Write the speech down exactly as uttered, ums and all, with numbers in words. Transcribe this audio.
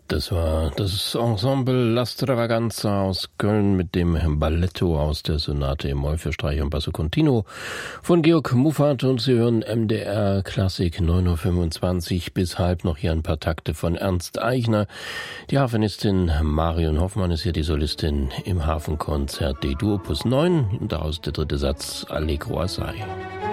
Das war das Ensemble La Stravaganza aus Köln mit dem Balletto aus der Sonate im Moll für Streich und Basso Continuo von Georg Muffat, und Sie hören M D R Klassik neun Uhr fünfundzwanzig bis halb noch hier ein paar Takte von Ernst Eichner. Die Harfenistin Marion Hoffmann ist hier die Solistin im Hafenkonzert D-Dur Opus neun und daraus der dritte Satz Allegro assai.